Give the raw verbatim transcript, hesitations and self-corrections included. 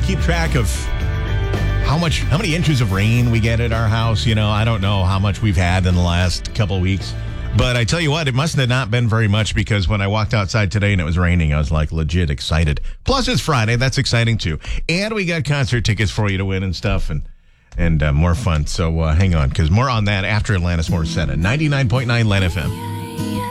keep track of how much, how many inches of rain we get at our house. You know, I don't know how much we've had in the last couple of weeks. But I tell you what, it must have not been very much because when I walked outside today and it was raining, I was like legit excited. Plus, it's Friday. That's exciting, too. And we got concert tickets for you to win and stuff and and uh, more fun. So uh, hang on, because more on that after Atlantis Morissette at ninety-nine point nine Len F M.